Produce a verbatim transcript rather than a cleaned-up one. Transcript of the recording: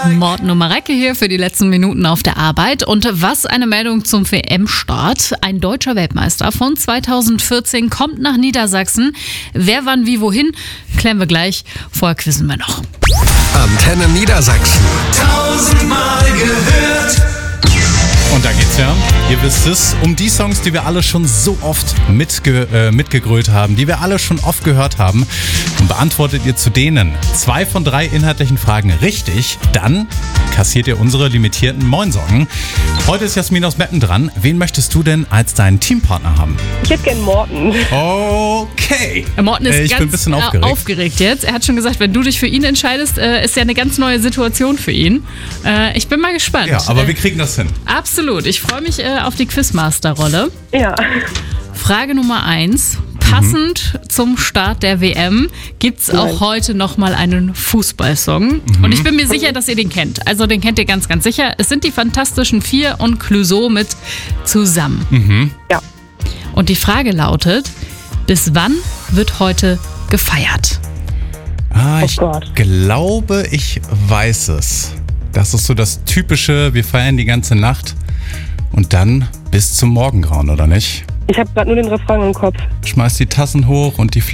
Morten und Mareike hier für die letzten Minuten auf der Arbeit. Und was eine Meldung zum W M-Start. Ein deutscher Weltmeister von zweitausendvierzehn kommt nach Niedersachsen. Wer, wann, wie, wohin, klären wir gleich. Vorher quizzen wir noch. Antenne Niedersachsen. Tausendmal gehört. Und da geht's ja, ihr wisst es, um die Songs, die wir alle schon so oft mitge- äh, mitgegrölt haben, die wir alle schon oft gehört haben. Und beantwortet ihr zu denen zwei von drei inhaltlichen Fragen richtig, dann kassiert ihr unsere limitierten Moin-Socken. Heute ist Jasmin aus Meppen dran. Wen möchtest du denn als deinen Teampartner haben? Ich hätte gern Morten. Okay. Morten ist Äh, ich ganz bin ein bisschen aufgeregt. äh, aufgeregt jetzt. Er hat schon gesagt, wenn du dich für ihn entscheidest, äh, ist ja eine ganz neue Situation für ihn. Äh, ich bin mal gespannt. Ja, aber äh, wir kriegen das hin. Absolut. Ich freue mich äh, auf die Quizmaster-Rolle. Ja. Frage Nummer eins. Passend mhm. zum Start der W M gibt es auch heute nochmal einen Fußballsong. Mhm. Und ich bin mir sicher, dass ihr den kennt. Also den kennt ihr ganz, ganz sicher. Es sind die Fantastischen Vier und Clouseau mit Zusammen. Mhm. Ja. Und die Frage lautet, bis wann wird heute gefeiert? Ah, Oh ich Gott. glaube, ich weiß es. Das ist so das typische, wir feiern die ganze Nacht und dann bis zum Morgengrauen, oder nicht? Ich habe gerade nur den Refrain im Kopf. Schmeißt die Tassen hoch und die